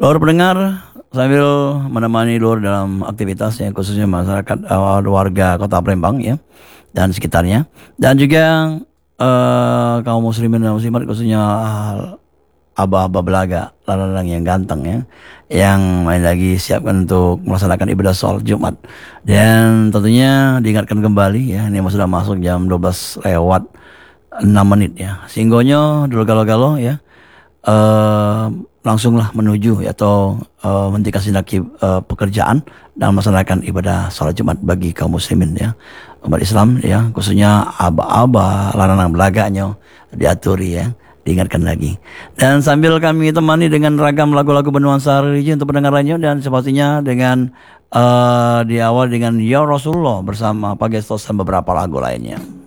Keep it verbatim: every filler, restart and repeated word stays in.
Lur pendengar, sambil menemani Lur dalam aktivitas ya, khususnya masyarakat uh, warga Kota Palembang ya dan sekitarnya, dan juga uh, kaum muslimin dan muslimat, khususnya uh, aba-aba belaga, lalang yang ganteng ya, yang main lagi siapkan untuk melaksanakan ibadah sholat Jumat. Dan tentunya diingatkan kembali ya, ini sudah masuk jam dua belas lewat enam menit ya. Singgonyo dulu galau-galau ya. eh Langsunglah menuju ya, atau eh, menghentikan sejenak eh, pekerjaan dan melaksanakan ibadah sholat Jumat bagi kaum muslimin ya, umat Islam ya, khususnya aba-aba lanang belaganya diaturi ya, diingatkan lagi. Dan sambil kami temani dengan ragam lagu-lagu bernuansa religi untuk pendengarannya, dan sepertinya dengan eh, di awal dengan Ya Rasulullah bersama Pak Gestos dan beberapa lagu lainnya.